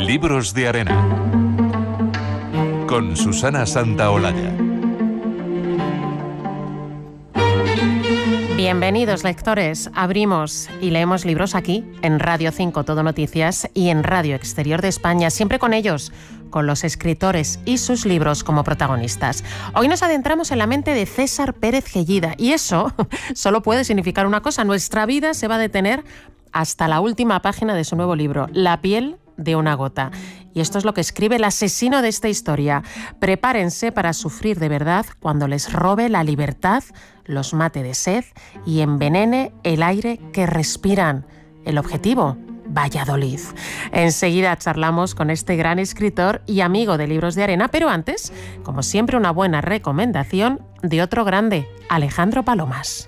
Libros de Arena con Susana Santaolalla. Bienvenidos, lectores. Abrimos y leemos libros aquí, en Radio 5 Todo Noticias y en Radio Exterior de España, siempre con ellos, con los escritores y sus libros como protagonistas. Hoy nos adentramos en la mente de César Pérez Gellida y eso solo puede significar una cosa: nuestra vida se va a detener hasta la última página de su nuevo libro, La piel de una gota. Y esto es lo que escribe el asesino de esta historia. Prepárense para sufrir de verdad cuando les robe la libertad, los mate de sed y envenene el aire que respiran. El objetivo: Valladolid. Enseguida charlamos con este gran escritor y amigo de Libros de Arena, pero antes, como siempre, una buena recomendación de otro grande, Alejandro Palomas.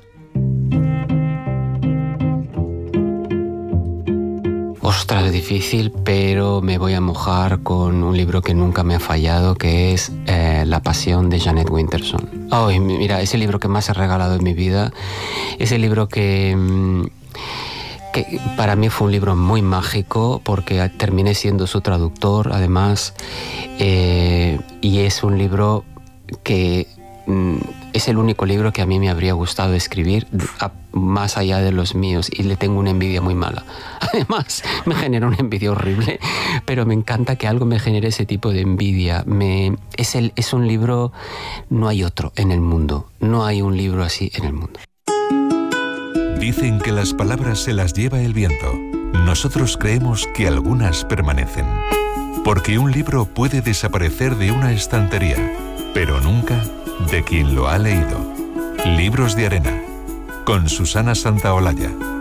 Ostras, es difícil, pero me voy a mojar con un libro que nunca me ha fallado, que es La pasión de Jeanette Winterson. Ay, mira, es el libro que más he regalado en mi vida. Es el libro que para mí fue un libro muy mágico, porque terminé siendo su traductor, además, y es un libro que es el único libro que a mí me habría gustado escribir, más allá de los míos, y le tengo una envidia muy mala. Además, me genera una envidia horrible, pero me encanta que algo me genere ese tipo de envidia. Es un libro, no hay otro en el mundo, no hay un libro así en el mundo. Dicen que las palabras se las lleva el viento. Nosotros creemos que algunas permanecen. Porque un libro puede desaparecer de una estantería, pero nunca de quien lo ha leído. Libros de Arena, con Susana Santaolalla.